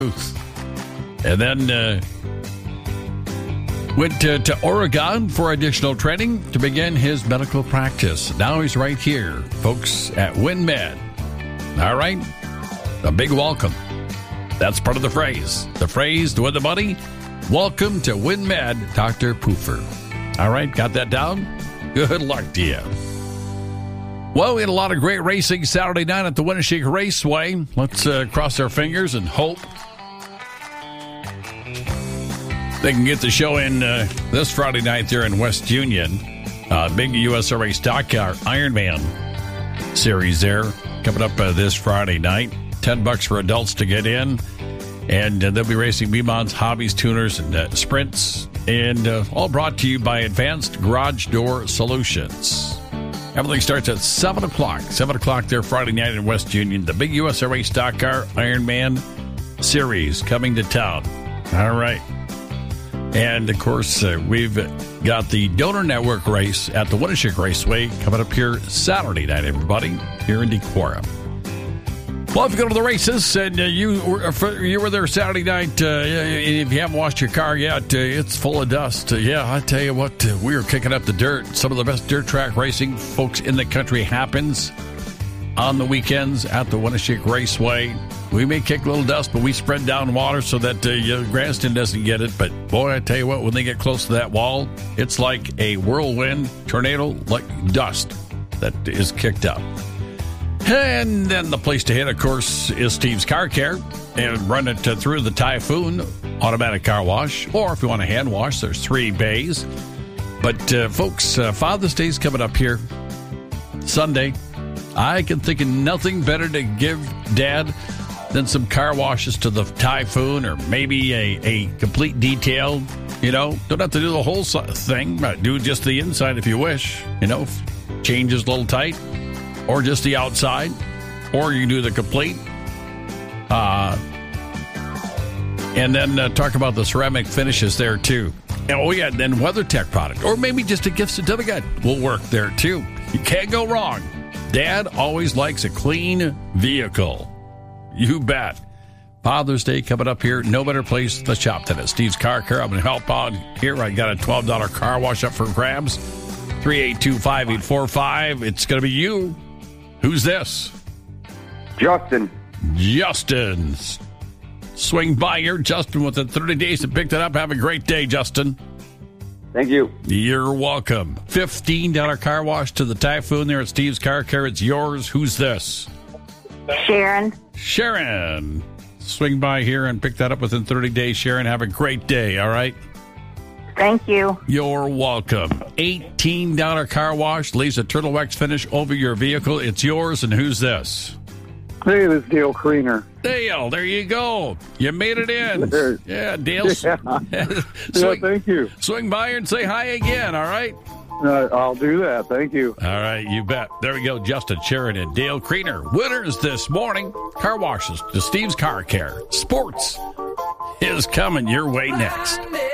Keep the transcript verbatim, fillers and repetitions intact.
And then uh, went to, to Oregon for additional training to begin his medical practice. Now he's right here, folks, at WinMed. All right? A big welcome. That's part of the phrase. The phrase to win the money, welcome to WinMed, Doctor Poofer. All right, got that down? Good luck to you. Well, we had a lot of great racing Saturday night at the Winneshiek Raceway. Let's uh, cross our fingers and hope they can get the show in uh, this Friday night there in West Union. Uh, big U S R A Stock Car Ironman series there coming up uh, this Friday night. Ten bucks for adults to get in. And uh, they'll be racing B-Mods, Hobbies, Tuners, and uh, Sprints. And uh, all brought to you by Advanced Garage Door Solutions. Everything starts at seven o'clock. seven o'clock there Friday night in West Union. The big U S R A Stock Car Ironman series coming to town. All right. And, of course, uh, we've got the Donor Network race at the Winneshiek Raceway coming up here Saturday night, everybody, here in Decorah. Well, if you go to the races and uh, you, were, you were there Saturday night, uh, if you haven't washed your car yet, uh, it's full of dust. Uh, yeah, I tell you what, uh, we are kicking up the dirt. Some of the best dirt track racing, folks, in the country happens on the weekends at the Winneshiek Raceway. We may kick a little dust, but we spread down water so that uh, you know, Granston doesn't get it. But, boy, I tell you what, when they get close to that wall, it's like a whirlwind tornado, like dust that is kicked up. And then the place to hit, of course, is Steve's Car Care. And run it uh, through the Typhoon automatic car wash. Or if you want a hand wash, there's three bays. But, uh, folks, uh, Father's Day's coming up here Sunday. I can think of nothing better to give Dad than some car washes to the Typhoon, or maybe a, a complete detail. You know, don't have to do the whole thing. Do just the inside if you wish. You know, changes a little tight. Or just the outside. Or you can do the complete. Uh, and then uh, talk about the ceramic finishes there, too. And, oh, yeah, then WeatherTech product. Or maybe just a gift certificate will work there, too. You can't go wrong. Dad always likes a clean vehicle. You bet. Father's Day coming up here. No better place to shop than at Steve's Car Care. I'm going to help out here. I got a twelve dollars car wash up for grabs. three eight two, five eight four five. It's going to be you. Who's this? Justin. Justin. Swing by here. Justin, within thirty days to pick that up. Have a great day, Justin. Thank you. You're welcome. fifteen dollars car wash to the Typhoon there at Steve's Car Care. It's yours. Who's this? Sharon. Sharon. Swing by here and pick that up within thirty days, Sharon. Have a great day, all right? Thank you. You're welcome. eighteen dollars car wash leaves a turtle wax finish over your vehicle. It's yours, and who's this? Hey, this is Dale Kreener. Dale, there you go. You made it in. There. Yeah, Dale. Yeah. swing, yeah, thank you. Swing by here and say hi again, all right? Uh, I'll do that. Thank you. All right, you bet. There we go. Justin Sharon and Dale Kreener. Winners this morning. Car washes to Steve's Car Care. Sports is coming your way next.